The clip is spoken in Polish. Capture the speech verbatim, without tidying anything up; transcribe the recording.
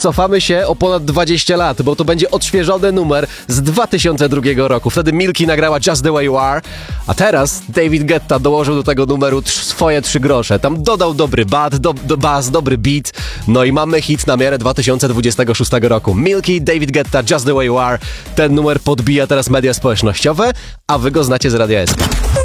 cofamy się o ponad dwadzieścia lat, bo to będzie odświeżony numer z dwa tysiące drugiego roku. Wtedy Milky nagrała Just the Way You Are, a teraz David Guetta dołożył do tego numeru tr- swoje trzy grosze. Tam dodał dobry bad, do, do bas, dobry beat, no i mamy hit na miarę dwa tysiące dwudziestego szóstego roku. Milky, David Guetta, Just the Way You Are. Ten numer podbija teraz media społecznościowe, a wy go znacie z Radia S K.